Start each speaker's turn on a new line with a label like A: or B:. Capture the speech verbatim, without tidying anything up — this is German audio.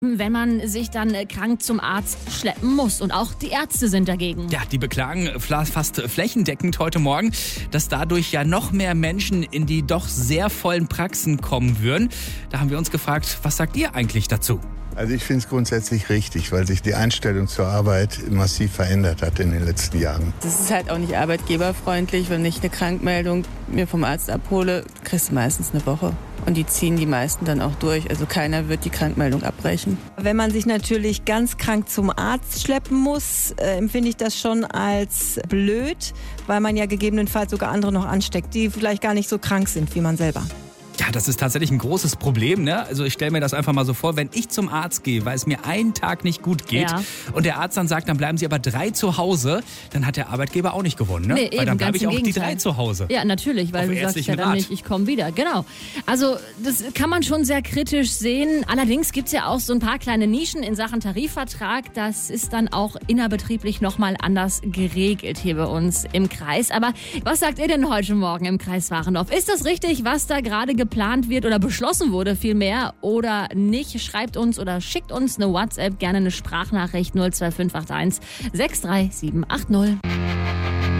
A: wenn man sich dann krank zum Arzt schleppen muss. Und auch die Ärzte sind dagegen.
B: Ja, die beklagen fast flächendeckend heute Morgen, dass dadurch ja noch mehr Menschen in die doch sehr vollen Praxen kommen würden. Da haben wir uns gefragt, was sagt ihr eigentlich dazu?
C: Also ich finde es grundsätzlich richtig, weil sich die Einstellung zur Arbeit massiv verändert hat in den letzten Jahren.
D: Das ist halt auch nicht arbeitgeberfreundlich, wenn ich eine Krankmeldung mir vom Arzt abhole, kriegst du meistens eine Woche. Und die ziehen die meisten dann auch durch. Also keiner wird die Krankmeldung abbrechen.
E: Wenn man sich natürlich ganz krank zum Arzt schleppen muss, äh, empfinde ich das schon als blöd, weil man ja gegebenenfalls sogar andere noch ansteckt, die vielleicht gar nicht so krank sind wie man selber.
B: Ja, das ist tatsächlich ein großes Problem, ne? Also ich stelle mir das einfach mal so vor, wenn ich zum Arzt gehe, weil es mir einen Tag nicht gut geht
A: Ja.
B: und der Arzt dann sagt, dann bleiben Sie aber drei zu Hause, dann hat der Arbeitgeber auch nicht gewonnen, ne?
A: Nee,
B: weil
A: eben,
B: dann bleibe
A: ganz
B: ich
A: im
B: auch die
A: Gegenteil.
B: drei zu Hause.
A: Ja, natürlich, weil
B: Auf
A: du sagst ja
B: ärztlichen
A: dann
B: Rat.
A: nicht, ich komme wieder. Genau. Also das kann man schon sehr kritisch sehen. Allerdings gibt es ja auch so ein paar kleine Nischen in Sachen Tarifvertrag. Das ist dann auch innerbetrieblich nochmal anders geregelt hier bei uns im Kreis. Aber was sagt ihr denn heute Morgen im Kreis Warendorf? Ist das richtig, was da gerade geplant wird oder beschlossen wurde vielmehr oder nicht? Schreibt uns oder schickt uns eine WhatsApp, gerne eine Sprachnachricht null zwei fünf acht eins sechs drei sieben acht null.